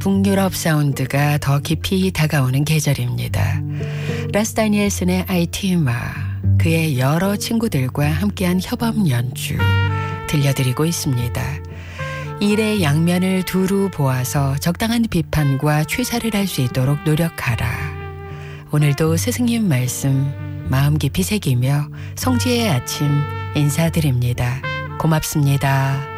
북유럽 사운드가 더 깊이 다가오는 계절입니다. 라스 다니엘슨의 아이티마, 그의 여러 친구들과 함께한 협업 연주 들려드리고 있습니다. 일의 양면을 두루 보아서 적당한 비판과 취사를 할 수 있도록 노력하라. 오늘도 스승님 말씀 마음 깊이 새기며 성지의 아침 인사드립니다. 고맙습니다.